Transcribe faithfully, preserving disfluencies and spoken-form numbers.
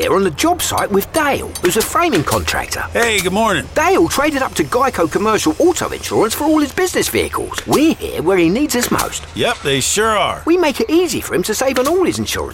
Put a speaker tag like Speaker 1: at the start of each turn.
Speaker 1: there on the job site with Dale, who's a framing contractor.
Speaker 2: Hey, good morning.
Speaker 1: Dale traded up to Geico Commercial Auto Insurance for all his business vehicles. We're here where he needs us most.
Speaker 2: Yep, they sure are.
Speaker 1: We make it easy for him to save on all his insurance